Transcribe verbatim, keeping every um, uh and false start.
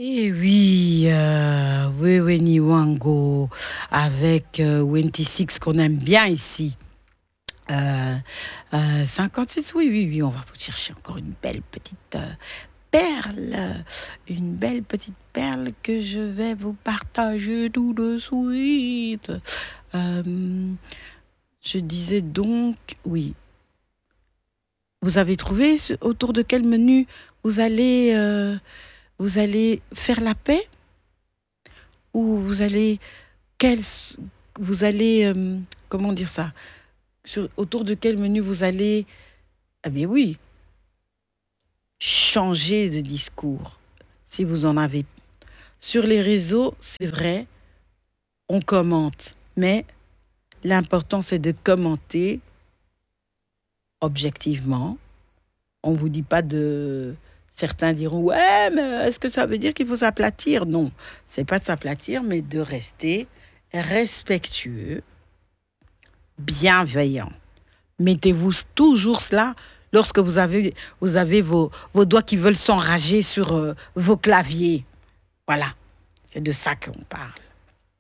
Eh oui, euh, Wewe Wango avec euh, vingt-six qu'on aime bien ici. Euh, euh, cinquante-six, oui, oui, oui, on va chercher encore une belle petite euh, perle. Une belle petite perle que je vais vous partager tout de suite. Euh, je disais donc, oui, vous avez trouvé ce- autour de quel menu vous allez, euh, vous allez faire la paix ou vous allez quel, vous allez, euh, comment dire ça, sur, autour de quel menu vous allez, ah bien oui, changer de discours, si vous en avez. Sur les réseaux, c'est vrai, on commente, mais l'important c'est de commenter objectivement. On ne vous dit pas de... Certains diront, ouais, mais est-ce que ça veut dire qu'il faut s'aplatir? Non, c'est pas de s'aplatir, mais de rester respectueux, bienveillant. Mettez-vous toujours cela lorsque vous avez, vous avez vos, vos doigts qui veulent s'enrager sur euh, vos claviers. Voilà, c'est de ça qu'on parle.